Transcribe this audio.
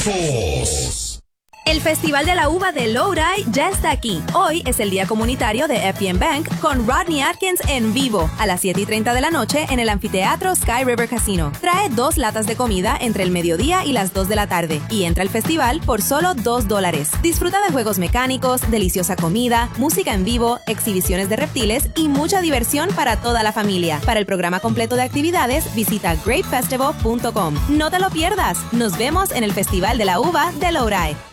Famosos. El Festival de la Uva de Lodi ya está aquí. Hoy es el día comunitario de FBN Bank con Rodney Atkins en vivo a las 7:30 de la noche en el anfiteatro Sky River Casino. Trae 2 latas de comida entre el mediodía y las 2 de la tarde y entra al festival por solo $2. Disfruta de juegos mecánicos, deliciosa comida, música en vivo, exhibiciones de reptiles y mucha diversión para toda la familia. Para el programa completo de actividades, visita greatfestival.com. No te lo pierdas. Nos vemos en el Festival de la Uva de Lodi.